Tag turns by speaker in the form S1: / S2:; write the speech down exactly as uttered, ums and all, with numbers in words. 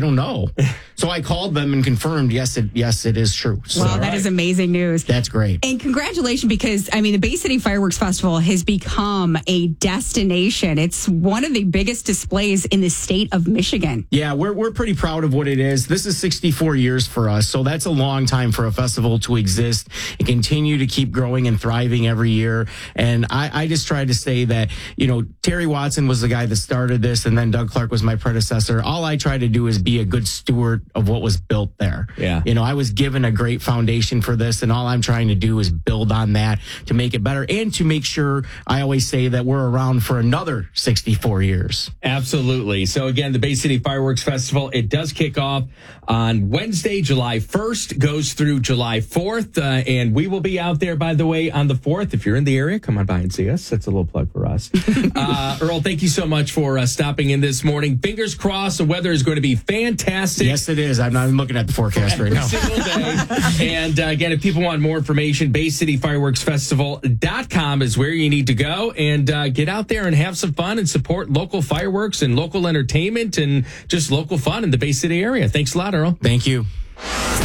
S1: don't know. So I called them and confirmed, yes, it yes, it is true. So,
S2: Wow, that is amazing news.
S1: That's great.
S2: And congratulations, because, I mean, the Bay City Fireworks Festival has become a destination. It's one of the biggest displays in the state of Michigan.
S1: Yeah, we're we're pretty proud of what it is. This is sixty-four years for us, so that's a long time for a festival to exist and continue to keep growing and thriving every year. And I, I just try to say that, you know, Terry Watson was the guy that started this, and then Doug Clark was my predecessor. All I try to do is be a good steward of what was built there.
S3: Yeah.
S1: You know, I was given a great foundation for this, and all I'm trying to do is build on that to make it better and to make sure, I always say, that we're around for another sixty-four years.
S3: Absolutely. So again, the Bay City Fireworks Festival, it does kick off on Wednesday, July first, goes through July fourth, uh, and we will be out there, by the way, on the fourth. If you're in the area, come on by and see us. That's a little plug for us. uh, Earl, thank you so much for uh, stopping in this morning. Fingers crossed, the weather is going to be fantastic.
S1: Yes, it is. I'm not even looking at the forecast right
S3: Every
S1: now.
S3: single day. And uh, again, if people want more information, bay city fireworks festival dot com is where you need to go, and uh, get out there and have some fun and support local fireworks and local entertainment and just local fun in the Bay City area. Thanks a lot, Earl.
S1: Thank you.